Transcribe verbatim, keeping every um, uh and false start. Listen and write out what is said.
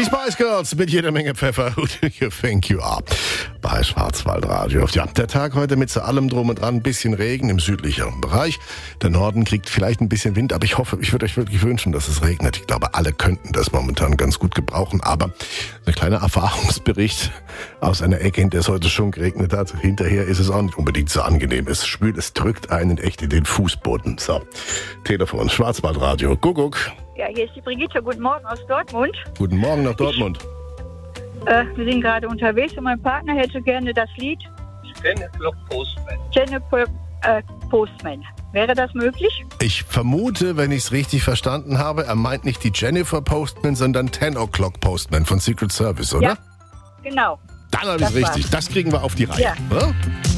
Spice Girls mit jeder Menge Pfeffer. Who do you think you are? Bei Schwarzwaldradio. Ja, der Tag heute mit so allem drum und dran. Ein bisschen Regen im südlicheren Bereich. Der Norden kriegt vielleicht ein bisschen Wind, aber ich hoffe, ich würde euch wirklich wünschen, dass es regnet. Ich glaube, alle könnten das momentan ganz gut gebrauchen. Aber ein kleiner Erfahrungsbericht aus einer Ecke, in der es heute schon geregnet hat. Hinterher ist es auch nicht unbedingt so angenehm. Es spült, es drückt einen echt in den Fußboden. So, Telefon, Schwarzwaldradio. Kuckuck. Ja, hier ist die Brigitte. Guten Morgen aus Dortmund. Guten Morgen nach Dortmund. Ich, äh, wir sind gerade unterwegs und mein Partner hätte gerne das Lied Jennifer Postman. Jennifer äh, Postman. Wäre das möglich? Ich vermute, wenn ich es richtig verstanden habe, er meint nicht die Jennifer Postman, sondern ten O'Clock Postman von Secret Service, oder? Ja, genau. Dann habe ich es richtig. Das kriegen wir auf die Reihe. Ja. Ja?